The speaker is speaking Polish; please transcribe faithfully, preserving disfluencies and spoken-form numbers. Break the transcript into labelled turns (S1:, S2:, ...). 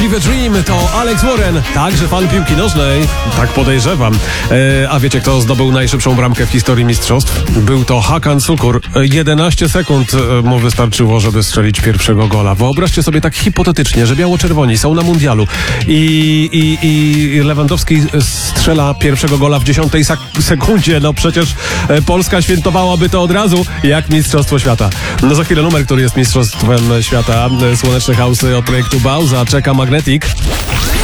S1: Live a Dream to Alex Warren, także fan piłki nożnej, tak podejrzewam. E, a wiecie, kto zdobył najszybszą bramkę w historii mistrzostw? Był to Hakan Sukur. jedenaście sekund mu wystarczyło, żeby strzelić pierwszego gola. Wyobraźcie sobie tak hipotetycznie, że biało-czerwoni są na mundialu i, i, i Lewandowski strzela pierwszego gola w dziesiątej sekundzie. No przecież Polska świętowałaby to od razu jak Mistrzostwo Świata. No za chwilę numer, który jest Mistrzostwem Świata. Słoneczne House'y od projektu Bauza czeka Magnetic.